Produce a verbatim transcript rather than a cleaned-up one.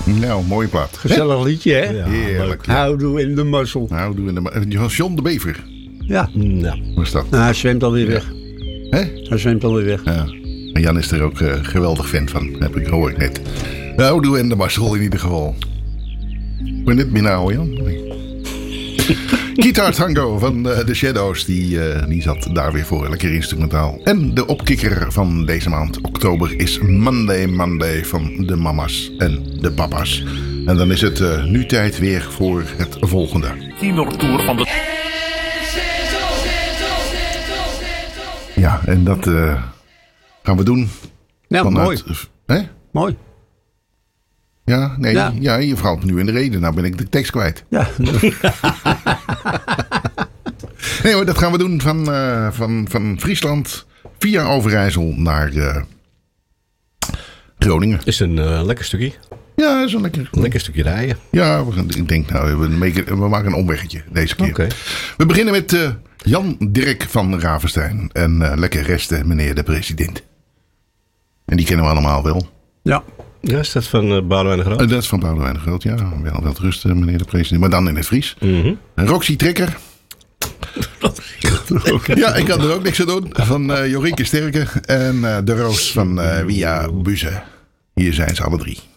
Nou, mooie plaat. Gezellig liedje, hè? Ja, heerlijk. Ja. Houdoe in de mazzel. Houdoe in de John de Bever. Ja. Ja. Hoe is dat? Nou, hij zwemt alweer weg. Hè? Hij zwemt alweer weg. Ja. En Jan is er ook uh, geweldig fan van, heb ik gehoord net. Houdoe in de mazzel in ieder geval. Ben dit minauw, Jan? Nee. Guitar Tango van uh, The Shadows, die, uh, die zat daar weer voor. Lekker instrumentaal. En de opkikker van deze maand, oktober, is Monday Monday van de mama's en de papa's. En dan is het uh, nu tijd weer voor het volgende. Tienertour van de... Ja, en dat uh, gaan we doen. Ja, vanuit, mooi. Hè? Mooi. Ja, nee, ja. Ja. ja, je valt me nu in de reden. Nou ben ik de tekst kwijt. Ja. Nee hoor, dat gaan we doen van, uh, van, van Friesland via Overijssel naar uh, Groningen. Is een uh, lekker stukje. Ja, dat is een lekker... Een lekker stukje rijden. Ja, we gaan, ik denk nou, we maken, we maken een omweggetje deze keer. Okay. We beginnen met uh, Jan Dirk van Ravenstein. En uh, lekker resten, meneer de president. En die kennen we allemaal wel. Ja. Ja, is dat van uh, Boudewijn de Groot? Uh, dat is van Boudewijn de Groot, ja. Wel, wel rusten, meneer de president. Maar dan in het Fries. Mm-hmm. Roxy Trekker. Ja, ik kan er ook niks aan doen. Van uh, Jorike Sterke en uh, de Roos van uh, Via Buze. Hier zijn ze alle drie.